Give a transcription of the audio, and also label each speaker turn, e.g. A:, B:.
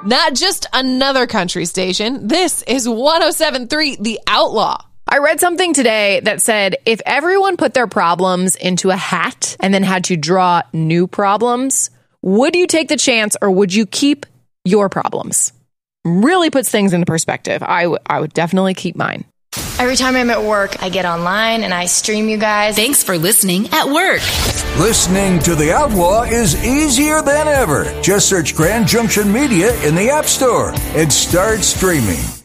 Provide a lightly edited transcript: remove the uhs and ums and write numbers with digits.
A: Not just another country station. This is 107.3 The Outlaw.
B: I read something today that said if everyone put their problems into a hat and then had to draw new problems, would you take the chance or would you keep your problems? Really puts things into perspective. I would definitely keep mine.
C: Every time I'm at work, I get online and I stream you guys.
D: Thanks for listening at work.
E: Listening to The Outlaw is easier than ever. Just search Grand Junction Media in the App Store and start streaming.